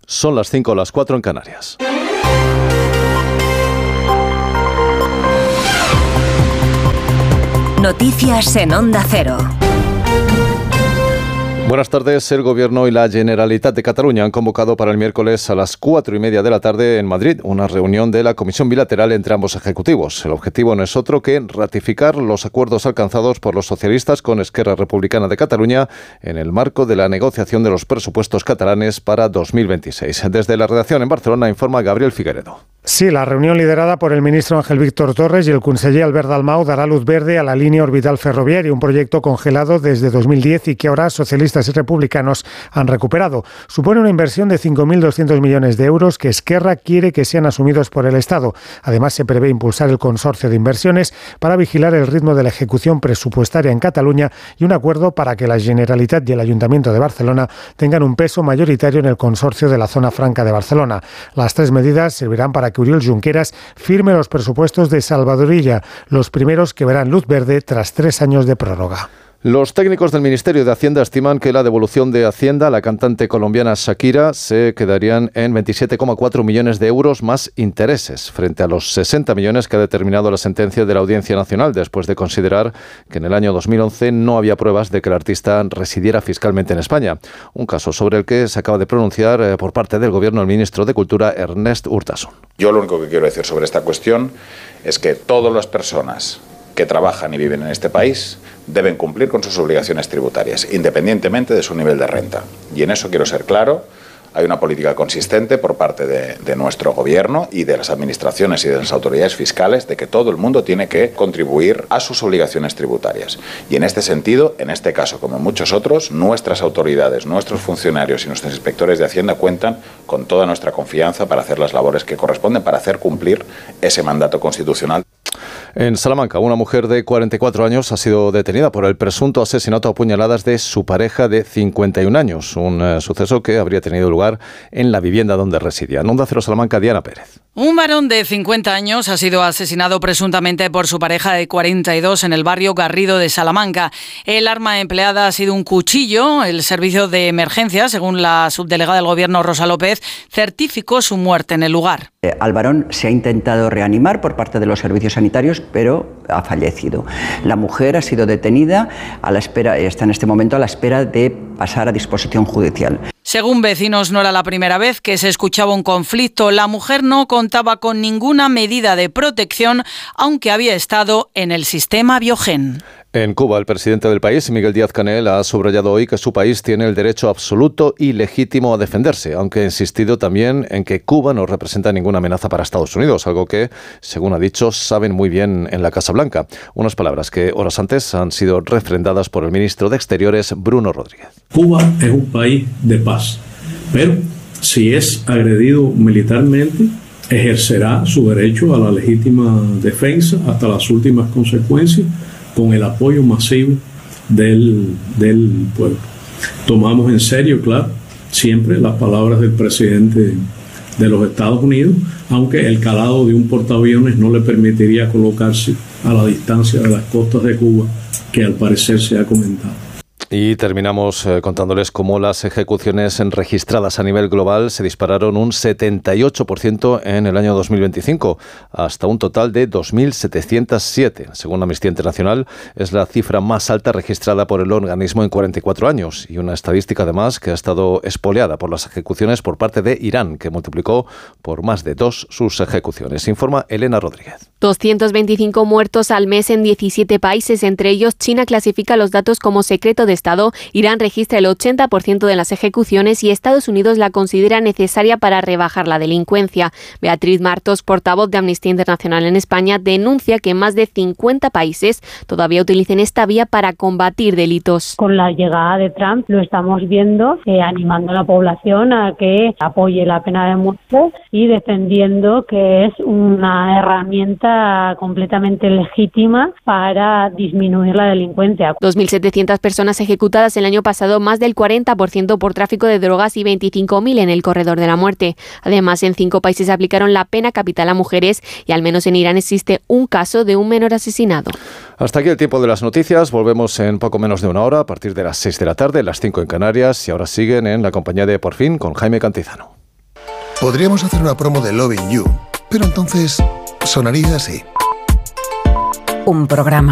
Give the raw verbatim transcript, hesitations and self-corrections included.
Son las cinco o las cuatro en Canarias. Noticias en Onda Cero. Buenas tardes. El Gobierno y la Generalitat de Cataluña han convocado para el miércoles a las cuatro y media de la tarde en Madrid una reunión de la Comisión Bilateral entre ambos ejecutivos. El objetivo no es otro que ratificar los acuerdos alcanzados por los socialistas con Esquerra Republicana de Cataluña en el marco de la negociación de los presupuestos catalanes para dos mil veintiséis. Desde la redacción en Barcelona informa Gabriel Figueredo. Sí, la reunión liderada por el ministro Ángel Víctor Torres y el conseller Albert Dalmau dará luz verde a la línea orbital ferroviaria, un proyecto congelado desde dos mil diez y que ahora socialistas y republicanos han recuperado. Supone una inversión de cinco mil doscientos millones de euros que Esquerra quiere que sean asumidos por el Estado. Además, se prevé impulsar el consorcio de inversiones para vigilar el ritmo de la ejecución presupuestaria en Cataluña y un acuerdo para que la Generalitat y el Ayuntamiento de Barcelona tengan un peso mayoritario en el consorcio de la Zona Franca de Barcelona. Las tres medidas servirán para que Oriol Junqueras firme los presupuestos de Salvador Illa, los primeros que verán luz verde tras tres años de prórroga. Los técnicos del Ministerio de Hacienda estiman que la devolución de Hacienda a la cantante colombiana Shakira se quedarían en veintisiete coma cuatro millones de euros más intereses, frente a los sesenta millones que ha determinado la sentencia de la Audiencia Nacional, después de considerar que en el año dos mil once no había pruebas de que el artista residiera fiscalmente en España. Un caso sobre el que se acaba de pronunciar eh, por parte del Gobierno el ministro de Cultura, Ernest Urtasun. Yo lo único que quiero decir sobre esta cuestión es que todas las personas que trabajan y viven en este país deben cumplir con sus obligaciones tributarias, independientemente de su nivel de renta. Y en eso quiero ser claro, hay una política consistente por parte de, de nuestro Gobierno y de las administraciones y de las autoridades fiscales de que todo el mundo tiene que contribuir a sus obligaciones tributarias. Y en este sentido, en este caso como en muchos otros, nuestras autoridades, nuestros funcionarios y nuestros inspectores de Hacienda cuentan con toda nuestra confianza para hacer las labores que corresponden, para hacer cumplir ese mandato constitucional. En Salamanca, una mujer de cuarenta y cuatro años ha sido detenida por el presunto asesinato a puñaladas de su pareja de cincuenta y un años, un uh, suceso que habría tenido lugar en la vivienda donde residía. En Onda Cero Salamanca, Diana Pérez. Un varón de cincuenta años ha sido asesinado presuntamente por su pareja de cuarenta y dos en el barrio Garrido de Salamanca. El arma empleada ha sido un cuchillo. El servicio de emergencia, según la subdelegada del Gobierno Rosa López, certificó su muerte en el lugar. Eh, al varón se ha intentado reanimar por parte de los servicios sanitarios, pero ha fallecido. La mujer ha sido detenida, a la espera, está en este momento a la espera de pasar a disposición judicial. Según vecinos, no era la primera vez que se escuchaba un conflicto. La mujer no contaba con ninguna medida de protección, aunque había estado en el sistema Biogen. En Cuba, el presidente del país, Miguel Díaz-Canel, ha subrayado hoy que su país tiene el derecho absoluto y legítimo a defenderse, aunque ha insistido también en que Cuba no representa ninguna amenaza para Estados Unidos, algo que, según ha dicho, saben muy bien en la Casa Blanca. Unas palabras que horas antes han sido refrendadas por el ministro de Exteriores, Bruno Rodríguez. Cuba es un país de paz, pero si es agredido militarmente, ejercerá su derecho a la legítima defensa hasta las últimas consecuencias, con el apoyo masivo del, del pueblo. Tomamos en serio, claro, siempre las palabras del presidente de los Estados Unidos, aunque el calado de un portaaviones no le permitiría colocarse a la distancia de las costas de Cuba, que al parecer se ha comentado. Y terminamos eh, contándoles cómo las ejecuciones registradas a nivel global se dispararon un setenta y ocho por ciento en el año dos mil veinticinco, hasta un total de dos mil setecientos siete. Según Amnistía Internacional, es la cifra más alta registrada por el organismo en cuarenta y cuatro años, y una estadística además que ha estado espoleada por las ejecuciones por parte de Irán, que multiplicó por más de dos sus ejecuciones. Informa Elena Rodríguez. doscientos veinticinco muertos al mes en diecisiete países, entre ellos China clasifica los datos como secreto de Estado, Irán registra el ochenta por ciento de las ejecuciones y Estados Unidos la considera necesaria para rebajar la delincuencia. Beatriz Martos, portavoz de Amnistía Internacional en España, denuncia que más de cincuenta países todavía utilicen esta vía para combatir delitos. Con la llegada de Trump lo estamos viendo, eh, animando a la población a que apoye la pena de muerte y defendiendo que es una herramienta completamente legítima para disminuir la delincuencia. dos mil setecientas personas ejecutadas el año pasado, más del cuarenta por ciento por tráfico de drogas y veinticinco mil en el corredor de la muerte. Además, en cinco países aplicaron la pena capital a mujeres y al menos en Irán existe un caso de un menor asesinado. Hasta aquí el tiempo de las noticias. Volvemos en poco menos de una hora, a partir de las seis de la tarde, las cinco en Canarias, y ahora siguen en la compañía de Por Fin con Jaime Cantizano. Podríamos hacer una promo de Loving You, pero entonces sonaría así. Un programa